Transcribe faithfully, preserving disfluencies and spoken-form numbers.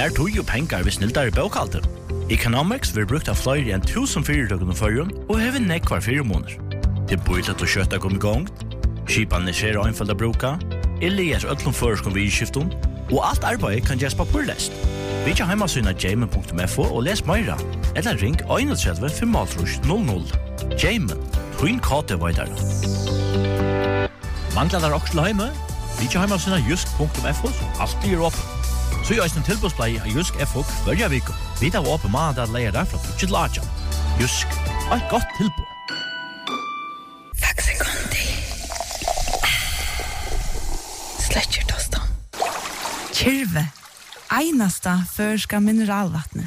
Mer tog og pengar vi snildar i bøkalter. Economics vil brukt av flere enn tusen fyrirtøkken og førjen, og hever nekvar fire måneder. Det bor til å kjøtta kom i gang, skipan er skjer og innfølt å bruka, Elias øtlom føreskom vi i skiften, og alt arbeid kan gjøres papurlest. Vi kan heimasyna jamen punktum f o og les meira, eller ring einogtretivu fem null null. Jamen, twin kate veidar. Manglar der også heime? Vi kan heimasyna jusk punktum f o, som alltid er åpen. Så gjør en tilbudsplei av Jusk F O hverja viko. Vi tar åpen mandag leier der fra Tutsi Lajan. Jusk, et godt tilbud. Kyrve, einasta førska mineralvattnet.